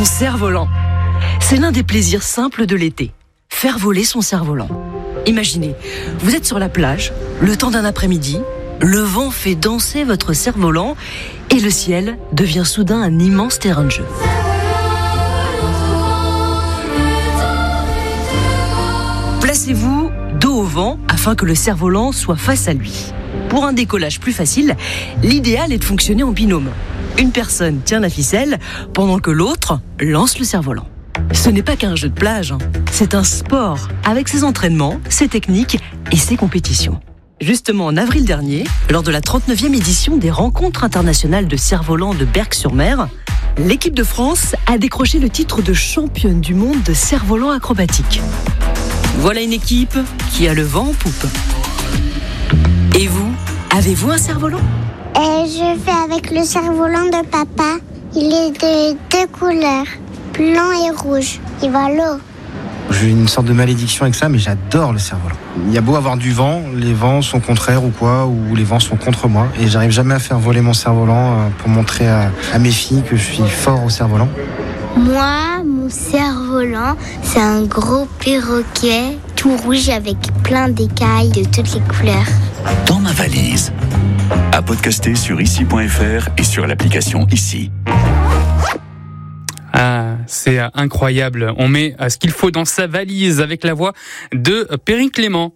Son cerf-volant. C'est l'un des plaisirs simples de l'été. Faire voler son cerf-volant. Imaginez, vous êtes sur la plage, le temps d'un après-midi, le vent fait danser votre cerf-volant et le ciel devient soudain un immense terrain de jeu. Placez-vous dos au vent afin que le cerf-volant soit face à lui. Pour un décollage plus facile, l'idéal est de fonctionner en binôme. Une personne tient la ficelle pendant que l'autre lance le cerf-volant. Ce n'est pas qu'un jeu de plage, c'est un sport avec ses entraînements, ses techniques et ses compétitions. Justement, en avril dernier, lors de la 39e édition des rencontres internationales de cerf-volant de Berck-sur-Mer, l'équipe de France a décroché le titre de championne du monde de cerf-volant acrobatique. Voilà une équipe qui a le vent en poupe. Et vous, avez-vous un cerf-volant ? Je fais avec le cerf-volant de papa. Il est de 2 couleurs, blanc et rouge. Il va à l'eau. J'ai une sorte de malédiction avec ça, mais j'adore le cerf-volant. Il y a beau avoir du vent, les vents sont contraires ou quoi, ou les vents sont contre moi. Et j'arrive jamais à faire voler mon cerf-volant pour montrer à mes filles que je suis fort au cerf-volant. Moi, mon cerf-volant, c'est un gros perroquet tout rouge avec plein d'écailles de toutes les couleurs. Dans ma valise. À podcaster sur ici.fr et sur l'application Ici. Ah, c'est incroyable. On met ce qu'il faut dans sa valise avec la voix de Perrine Clément.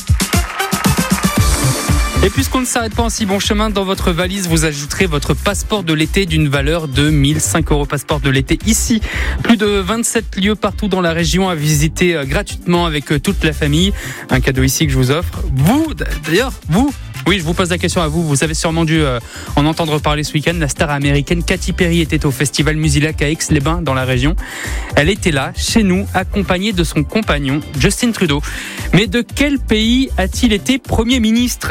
Et puisqu'on ne s'arrête pas en si bon chemin, dans votre valise, vous ajouterez votre passeport de l'été d'une valeur de 1005 €. Passeport de l'été ici. Plus de 27 lieux partout dans la région à visiter gratuitement avec toute la famille. Un cadeau ici que je vous offre. Oui, je vous pose la question à vous. Vous avez sûrement dû en entendre parler ce week-end. La star américaine Katy Perry était au festival Musilac à Aix-les-Bains dans la région. Elle était là, chez nous, accompagnée de son compagnon Justin Trudeau. Mais de quel pays a-t-il été Premier ministre ?